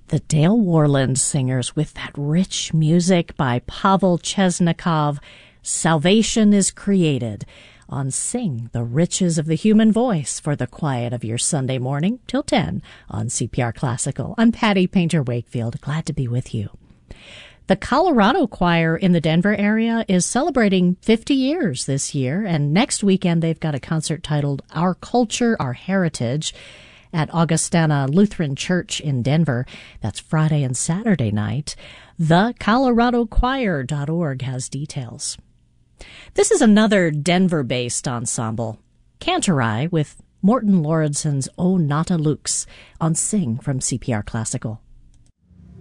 The Dale Warland Singers with that rich music by Pavel Chesnikov, Salvation is Created, on Sing the Riches of the Human Voice for the quiet of your Sunday morning till 10 on CPR Classical. I'm Patty Painter Wakefield. Glad to be with you. The Colorado Choir in the Denver area is celebrating 50 years this year, and next weekend they've got a concert titled Our Culture, Our Heritage at Augustana Lutheran Church in Denver. That's Friday and Saturday night. TheColoradoChoir.org has details. This is another Denver-based ensemble, Cantorai, with Morton Lauridsen's O Nata Lux on Sing from CPR Classical.